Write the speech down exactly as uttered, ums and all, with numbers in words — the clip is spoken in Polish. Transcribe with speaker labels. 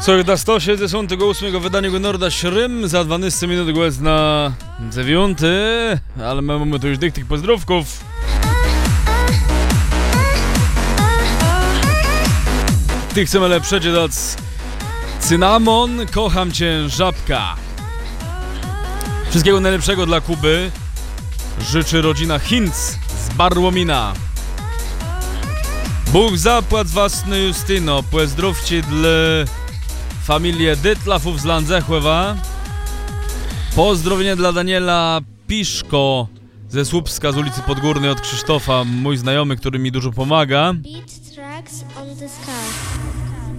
Speaker 1: Sorda sto šezdeset osmego wydaniu Norda Szrym za dwanaście minut głos na dziewiąty, ale my mamy tu już tych tych pozdrówków. Tych chcemy lepsze dać. Cynamon, kocham cię, żabka. Wszystkiego najlepszego dla Kuby życzy rodzina Hinz z Barłomina. Bóg zapłać własny Justyno, pozdrówcie dla familię Dytlafów z Landzechłewa. Pozdrowienie dla Daniela Piszko ze Słupska z ulicy Podgórnej od Krzysztofa, mój znajomy, który mi dużo pomaga.
Speaker 2: Beat tracks on the sky.